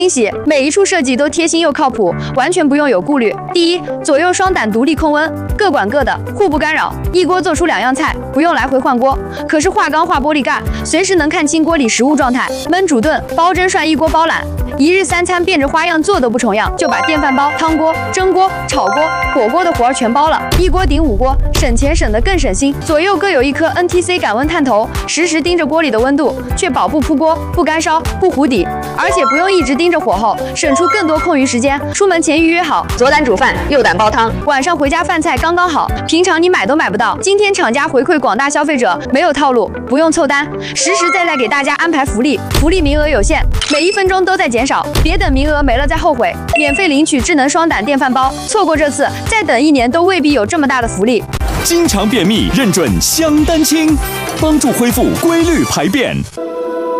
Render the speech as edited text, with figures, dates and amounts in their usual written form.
惊喜，每一处设计都贴心又靠谱，完全不用有顾虑。第一，左右双胆独立控温，各管各的，互不干扰，一锅做出2样菜，不用来回换锅。可是化钢化玻璃盖，随时能看清锅里食物状态。焖煮炖、煲蒸涮一锅包揽。 一日3餐变着花样做都不重样，就把电饭煲、汤锅、蒸锅、炒锅、火锅的活儿全包了，一锅顶5锅，省钱省得更省心。左右各有一颗 NTC 感温探头，实时盯着锅里的温度，确保不扑锅、不干烧、不糊底，而且不用一直盯着火候，省出更多空余时间。出门前预约好， 左胆煮饭，右胆煲汤， 晚上回家饭菜刚刚好，平常你买都买不到。今天厂家回馈广大消费者，没有套路，不用凑单，实实在在给大家安排福利，福利名额有限，每1分钟都在减少。 别等名额没了再后悔，免费领取智能双胆电饭煲，错过这次，再等1年都未必有这么大的福利。 经常便秘，认准香丹清，帮助恢复规律排便。